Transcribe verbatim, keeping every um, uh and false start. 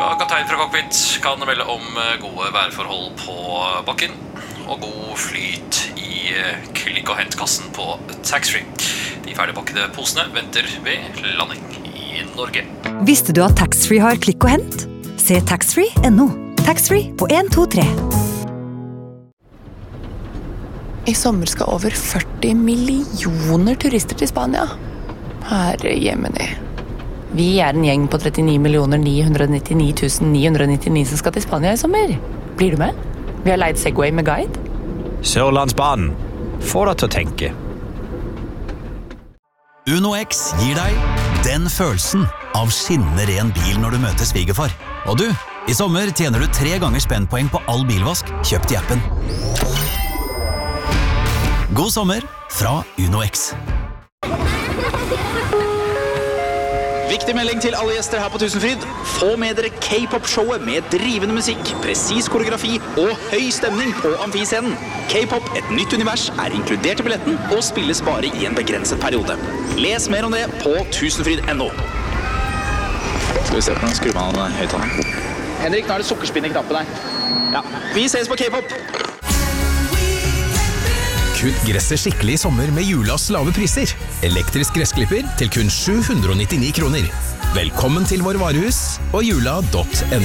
Ja, kaptein fra cockpit kan melde om gode værforhold på bakken og god flyt i klikk- og hentkassen på taxfree. De ferdigpakkede posene venter ved landing i Norge. Visste du at taxfree har klikk og hent? Se taxfree punktum no. Taxfree på en to tre. I sommer skal over førti millioner turister til Spania. Herre jemini. Vi er en gjeng på trettini millioner ni hundre nittini tusen ni hundre nittini som skal til Spania i sommer. Blir du med? Vi har leid Segway med guide. Sørlandsbanen. Få deg til å tenke. Uno X gir deg den følelsen av skinnende ren bil når du møter svigerfar. Og du, i sommer tjener du tre ganger spennpoeng på all bilvask kjøpt i appen. God sommer fra Uno X. Viktig melding til alle gjester her på Tusenfryd. Få med dere K-pop-showet med drivende musikk, presis koreografi og høy stemning på amfiscenen. K-pop, et nytt univers, er inkludert i billetten og spilles bare i en begrenset periode. Les mer om det på tusenfryd punktum no. Skal vi se på den skrubanen høyttaleren. Henrik, nå er det sukkerspinn i knappen her. Ja, vi ses på K-pop. Kutt gresset skikkelig i sommer med Julas lave priser. Elektrisk gressklipper til kun sju hundre nittini kroner. Velkommen til vår varehus og jula punktum no.